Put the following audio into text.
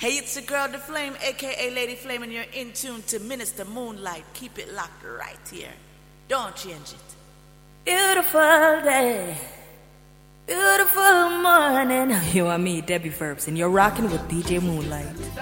Hey, it's your girl, The Flame, aka Lady Flame, and you're in tune to Minister Moonlight. Keep it locked right here. Don't change it. Beautiful day, beautiful morning. You and me, Debbie Verbs, and you're rocking with DJ Moonlight.